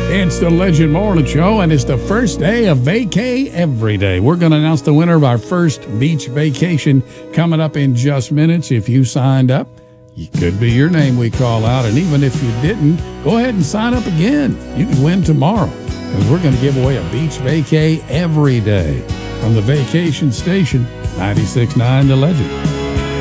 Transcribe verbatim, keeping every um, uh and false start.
It's the Legend Morning Show, and it's the first day of Vacay Every Day. We're going to announce the winner of our first beach vacation coming up in just minutes. If you signed up, it could be your name we call out. And even if you didn't, go ahead and sign up again. You can win tomorrow, because we're going to give away a beach vacay every day from the Vacation Station, ninety-six point nine The Legend.